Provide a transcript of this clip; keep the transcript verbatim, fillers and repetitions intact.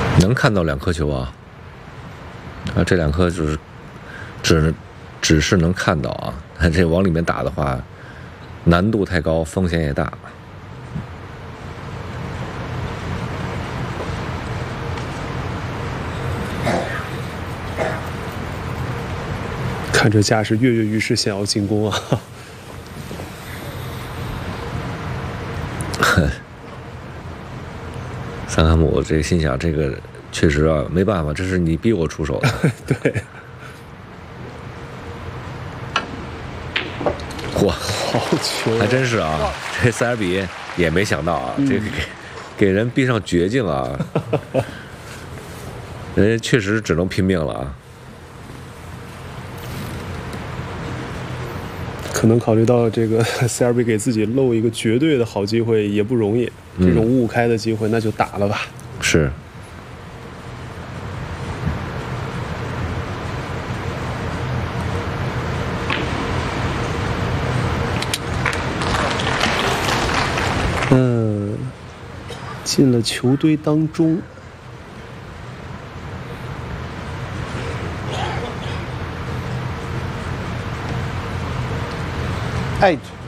能看到两颗球啊，啊，这两颗就是只只是能看到啊，这往里面打的话，难度太高，风险也大。 看这架势，跃跃欲试，想要进攻啊！ 萨卡姆这个心想，这个确实啊，没办法，这是你逼我出手的。 对， 嚯， 好球！ 还真是啊，这塞尔比也没想到啊，嗯、这个给给人逼上绝境啊，人家确实只能拼命了啊。 可能考虑到这个塞尔比给自己漏一个绝对的好机会也不容易，嗯、这种误开的机会那就打了吧。 是。 嗯，进了球堆当中。 Eight.